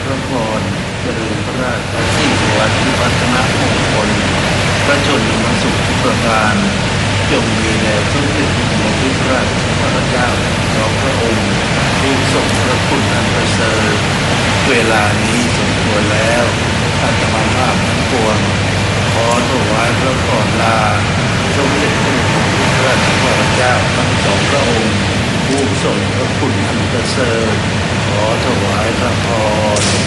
พระพรเจริญพระราชสีสวัสดิ์วัฒนมงคลพระชนมสุขทุกประการจงมีแด่สมเด็จพระบรมราชเจ้าสองพระองค์ผู้ทรงพระคุณอันประเสริฐเวลานี้สมควรแล้วอาตมาภาพทั้งปวงขอถวายพระพรลาสมเด็จพระบรมราชเจ้าทั้งสองพระองค์ผู้ทรงพระคุณอันประเสริฐขอถวายพระพร